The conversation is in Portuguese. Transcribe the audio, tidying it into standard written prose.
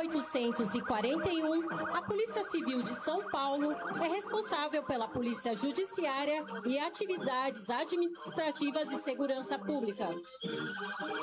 1841, a Polícia Civil de São Paulo é responsável pela Polícia Judiciária e atividades administrativas de segurança pública.